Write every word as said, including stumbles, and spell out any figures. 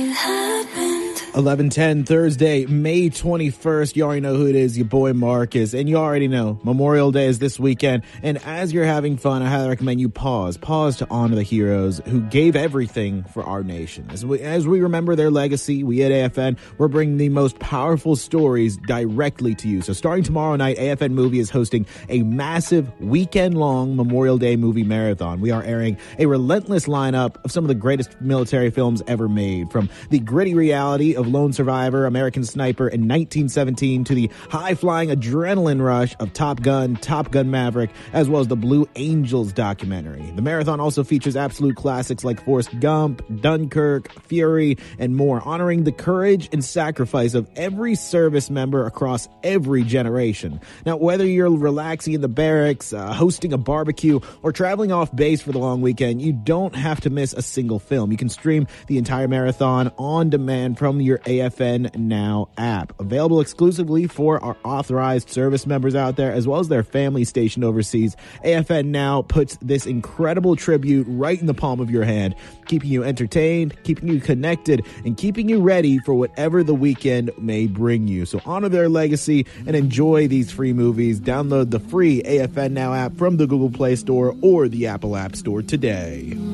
eleven ten Thursday, May twenty-first. You already know who it is, your boy Marcus. And you already know Memorial Day is this weekend. And as you're having fun, I highly recommend you pause. Pause to honor the heroes who gave everything for our nation. As we, as we remember their legacy, we at A F N, we're bringing the most powerful stories directly to you. So starting tomorrow night, A F N Movie is hosting a massive weekend-long Memorial Day movie marathon. We are airing a relentless lineup of some of the greatest military films ever made, from the gritty reality of Lone Survivor, American Sniper, and nineteen seventeen to the high-flying adrenaline rush of Top Gun, Top Gun Maverick, as well as the Blue Angels documentary. The marathon also features absolute classics like Forrest Gump, Dunkirk, Fury, and more, honoring the courage and sacrifice of every service member across every generation. Now, whether you're relaxing in the barracks, uh, hosting a barbecue, or traveling off base for the long weekend, you don't have to miss a single film. You can stream the entire marathon on demand from your A F N Now app. Available exclusively for our authorized service members out there, as well as their family stationed overseas. A F N Now puts this incredible tribute right in the palm of your hand, keeping you entertained, keeping you connected, and keeping you ready for whatever the weekend may bring you. So honor their legacy and enjoy these free movies. Download the free A F N Now app from the Google Play Store or the Apple App Store today.